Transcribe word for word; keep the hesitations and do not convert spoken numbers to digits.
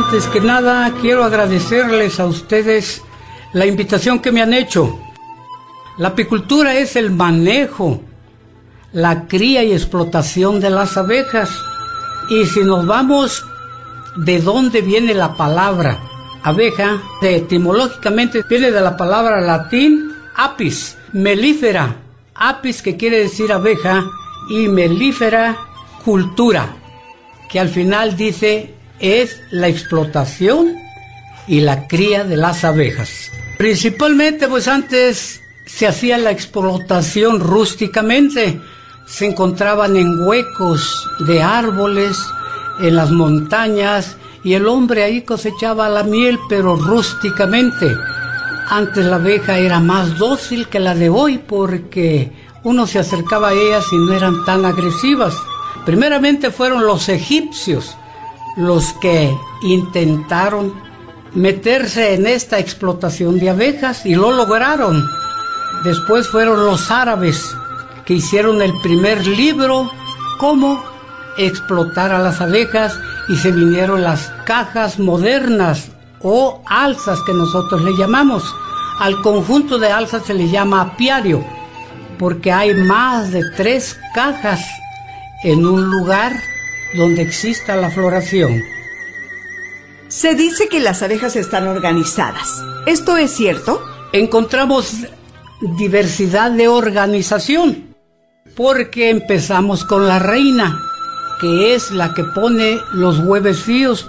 Antes que nada, quiero agradecerles a ustedes la invitación que me han hecho. La apicultura es el manejo, la cría y explotación de las abejas. Y si nos vamos de dónde viene la palabra abeja, de, etimológicamente viene de la palabra latín apis, melífera, apis que quiere decir abeja y melífera cultura, que al final dice es la explotación y la cría de las abejas. Principalmente pues antes se hacía la explotación rústicamente, se encontraban en huecos de árboles, en las montañas, y el hombre ahí cosechaba la miel, pero rústicamente. Antes la abeja era más dócil que la de hoy, porque uno se acercaba a ellas y no eran tan agresivas. Primeramente fueron los egipcios los que intentaron meterse en esta explotación de abejas y lo lograron. Después fueron los árabes que hicieron el primer libro, cómo explotar a las abejas, y se vinieron las cajas modernas o alzas que nosotros le llamamos. Al conjunto de alzas se le llama apiario, porque hay más de tres cajas en un lugar donde exista la floración. Se dice que las abejas están organizadas. ¿Esto es cierto? Encontramos diversidad de organización, porque empezamos con la reina, que es la que pone los huevecillos